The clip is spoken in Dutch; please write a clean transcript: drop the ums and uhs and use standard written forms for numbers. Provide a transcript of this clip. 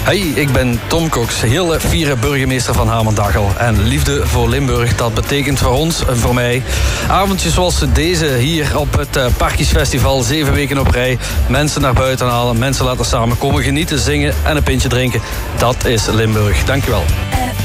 Hey, ik ben Tom Cox, heel fiere burgemeester van Hamendachel. En liefde voor Limburg, dat betekent voor ons en voor mij avondjes zoals deze hier op het Parkies Festival. 7 weken op rij. Mensen naar buiten halen, mensen laten samenkomen, genieten, zingen en een pintje drinken. Dat is Limburg. Dankjewel.